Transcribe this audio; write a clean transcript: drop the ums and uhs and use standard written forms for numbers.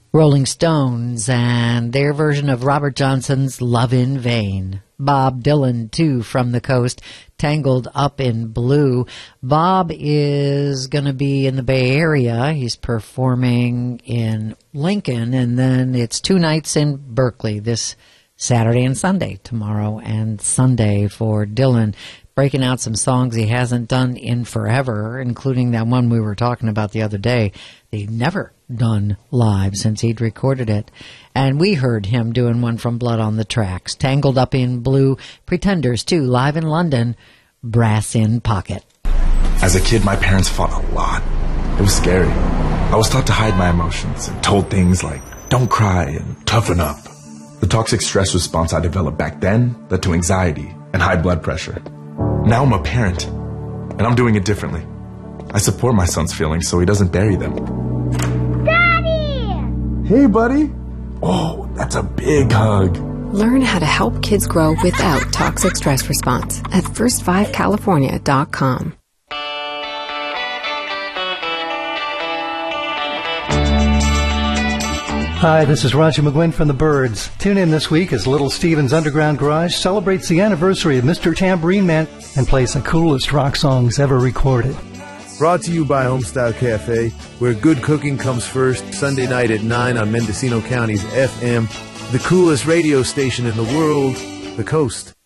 Rolling Stones and their version of Robert Johnson's Love in Vain. Bob Dylan, too, from the coast, Tangled Up in Blue. Bob is going to be in the Bay Area. He's performing in Lincoln, and then it's 2 nights in Berkeley this Saturday and Sunday, tomorrow and Sunday for Dylan, breaking out some songs he hasn't done in forever, including that one we were talking about the other day. He'd never done live since he'd recorded it. And we heard him doing one from Blood on the Tracks. Tangled Up in Blue, Pretenders too, live in London, Brass in Pocket. As a kid, my parents fought a lot. It was scary. I was taught to hide my emotions and told things like, don't cry and toughen up. The toxic stress response I developed back then led to anxiety and high blood pressure. Now I'm a parent, and I'm doing it differently. I support my son's feelings so he doesn't bury them. Daddy! Hey, buddy. Oh, that's a big hug. Learn how to help kids grow without toxic stress response at first5california.com. Hi, this is Roger McGuinn from the Byrds. Tune in this week as Little Steven's Underground Garage celebrates the anniversary of Mr. Tambourine Man and plays the coolest rock songs ever recorded. Brought to you by Homestyle Cafe, where good cooking comes first, Sunday night at 9 on Mendocino County's FM, the coolest radio station in the world, The Coast.